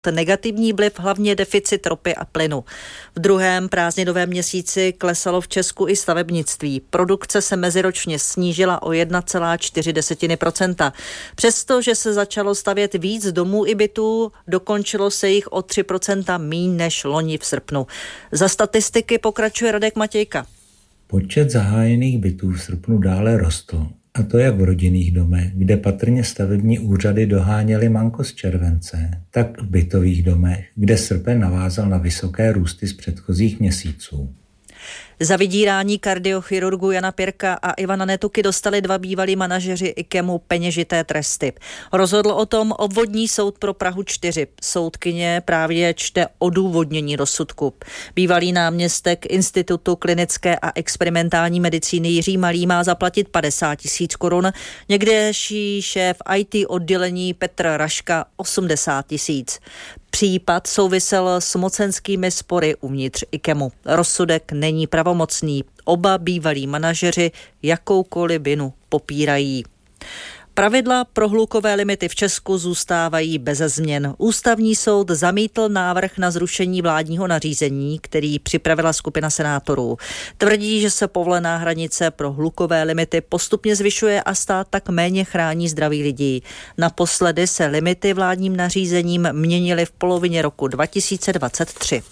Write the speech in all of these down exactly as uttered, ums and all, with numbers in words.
negativní vliv hlavně deficit ropy a plynu. V druhém prázdninovém měsíci klesalo v Česku i stavebnictví. Produkce se meziročně snížila o jedna celá čtyři procenta. Přestože se začalo stavět víc domů i bytů, dokončilo se jich o tři procenta míň než loni v srpnu. Za statistiky pokračuje Radek Matějka. Počet zahájených bytů v srpnu dále rostl. A to jak v rodinných domech, kde patrně stavební úřady doháněly manko z července, tak v bytových domech, kde srpen navázal na vysoké růsty z předchozích měsíců. Za vydírání kardiochirurgu Jana Pirka a Ivana Netuky dostali dva bývalí manažeři IKEMu peněžité tresty. Rozhodl o tom obvodní soud pro Prahu čtyři. Soudkyně právě čte odůvodnění rozsudku. Bývalý náměstek Institutu klinické a experimentální medicíny Jiří Malý má zaplatit padesát tisíc korun, někdejší šéf í té oddělení Petr Raška osmdesát tisíc. Případ souvisel s mocenskými spory uvnitř IKEMu. Rozsudek není pravomocný. Oba bývalí manažeři jakoukoliv vinu popírají. Pravidla pro hlukové limity v Česku zůstávají beze změn. Ústavní soud zamítl návrh na zrušení vládního nařízení, který připravila skupina senátorů. Tvrdí, že se povolená hranice pro hlukové limity postupně zvyšuje a stát tak méně chrání zdraví lidí. Naposledy se limity vládním nařízením měnily v polovině roku dva tisíce dvacet tři.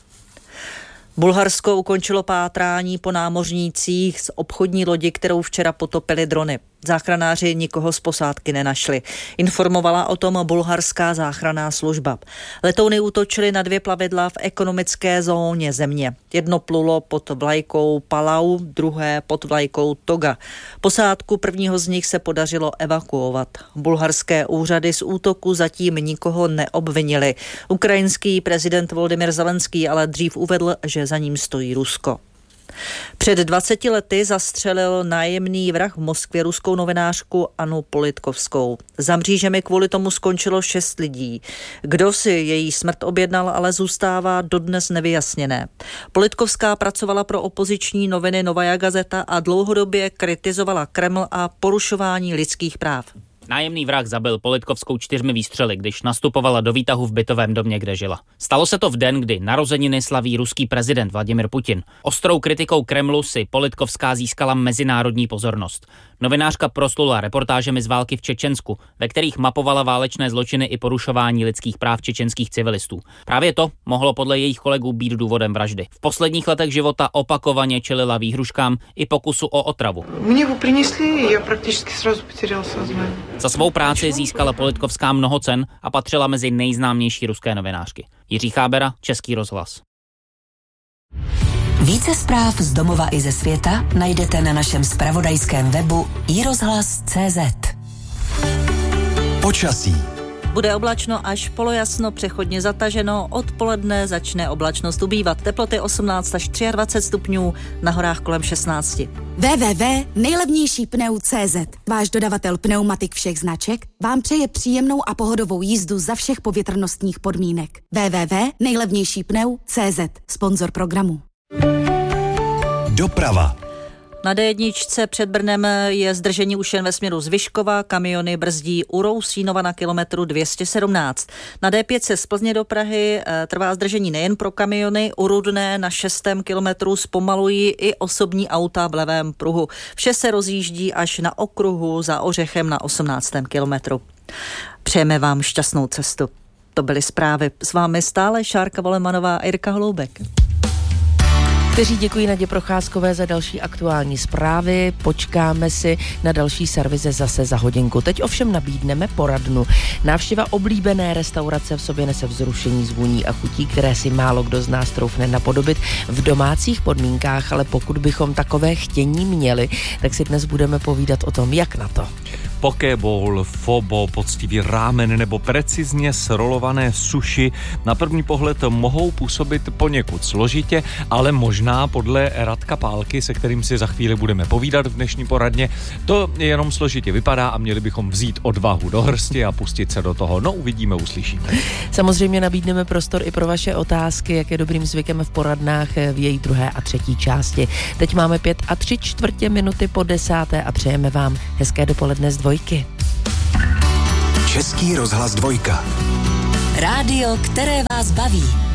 Bulharsko ukončilo pátrání po námořnících z obchodní lodi, kterou včera potopily drony. Záchranáři nikoho z posádky nenašli. Informovala o tom bulharská záchranná služba. Letouny útočily na dvě plavidla v ekonomické zóně země. Jedno plulo pod vlajkou Palau, druhé pod vlajkou Toga. Posádku prvního z nich se podařilo evakuovat. Bulharské úřady z útoku zatím nikoho neobvinili. Ukrajinský prezident Volodymyr Zelenský ale dřív uvedl, že za ním stojí Rusko. Před dvaceti lety zastřelil nájemný vrah v Moskvě ruskou novinářku Annu Politkovskou. Za mřížemi kvůli tomu skončilo šest lidí. Kdo si její smrt objednal, ale zůstává dodnes nevyjasněné. Politkovská pracovala pro opoziční noviny Novaja Gazeta a dlouhodobě kritizovala Kreml a porušování lidských práv. Nájemný vrah zabil Politkovskou čtyřmi výstřely, když nastupovala do výtahu v bytovém domě, kde žila. Stalo se to v den, kdy narozeniny slaví ruský prezident Vladimir Putin. Ostrou kritikou Kremlu si Politkovská získala mezinárodní pozornost. Novinářka proslula reportážemi z války v Čečensku, ve kterých mapovala válečné zločiny i porušování lidských práv čečenských civilistů. Právě to mohlo podle jejich kolegů být důvodem vraždy. V posledních letech života opakovaně čelila výhruškám i pokusu o otravu. Mě ho přinesli, já prakticky sразу poterял сознание. Za svou práci získala Politkovská mnoho cen a patřila mezi nejznámější ruské novinářky. Jiří Chábera, Český rozhlas. Více zpráv z domova i ze světa najdete na našem zpravodajském webu i rozhlas tečka cé zet. Počasí. Bude oblačno až polojasno, přechodně zataženo, odpoledne začne oblačnost ubývat. Teploty osmnáct až dvacet tři stupňů, na horách kolem šestnáct. w w w tečka nejlevnější pneu tečka cé zet. Váš dodavatel pneumatik všech značek vám přeje příjemnou a pohodovou jízdu za všech povětrnostních podmínek. w w w tečka nejlevnější pneu tečka cé zet. Sponzor programu. Doprava. Na dé jedna před Brnem je zdržení už jen ve směru z Vyškova, kamiony brzdí u Rousínova na kilometru dvě stě sedmnáct. Na dé pět z Plzně do Prahy trvá zdržení nejen pro kamiony, u Rudné na šestém kilometru zpomalují i osobní auta v levém pruhu. Vše se rozjíždí až na okruhu za Ořechem na osmnáctém kilometru. Přejeme vám šťastnou cestu. To byly zprávy. S vámi stále Šárka Volemanová a Jirka Holoubek. Kteří děkují Nadě Procházkové za další aktuální zprávy. Počkáme si na další servise zase za hodinku. Teď ovšem nabídneme poradnu. Návštěva oblíbené restaurace v sobě nese vzrušení z vůní a chutí, které si málo kdo z nás troufne napodobit v domácích podmínkách, ale pokud bychom takové chtění měli, tak si dnes budeme povídat o tom, jak na to. Poké bowl, fobo, poctivý rámen nebo precizně srolované sushi na první pohled mohou působit poněkud složitě, ale možná podle Radka Pálky, se kterým si za chvíli budeme povídat v dnešní poradně, to jenom složitě vypadá a měli bychom vzít odvahu do hrsti a pustit se do toho. No, uvidíme, uslyšíme. Samozřejmě nabídneme prostor i pro vaše otázky, jak je dobrým zvykem v poradnách v její druhé a třetí části. Teď máme pět a tři čtvrtě minuty po desáté a přejeme vám hezké dopoledne z dvojky. Český rozhlas dvojka. Rádio, které vás baví.